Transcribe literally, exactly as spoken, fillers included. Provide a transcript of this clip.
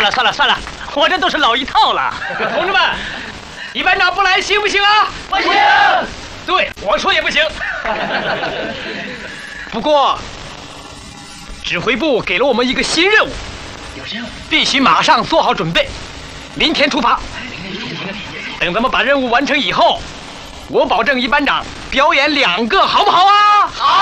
了算了算了，我这都是老一套了。同志们，一班长不来行不行啊？ 不行。 对，我说也不行。不过，指挥部给了我们一个新任务， 有任务， 必须马上做好准备，明天出发。等咱们把任务完成以后，我保证一班长表演两个，好不好啊？好。